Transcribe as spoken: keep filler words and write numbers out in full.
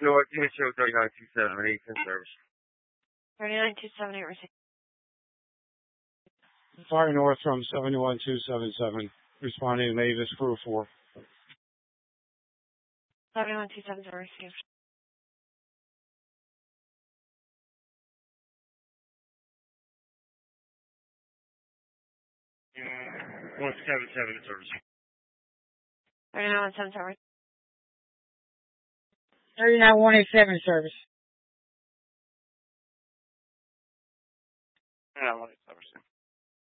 North Metro thirty-nine two seven eight service. thirty-nine two seven eight receive. Fire North from seventy-one two seven seven, responding to Mavis Crew four. seventy-one two seven seven received. one seven seven service. thirty-nine one seven seven. thirty-nine one eight seven service. Yeah,